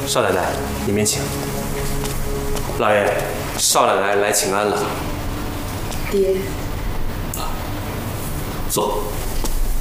少奶奶，里面请。老爷，少奶奶来请安了。 爹， 坐。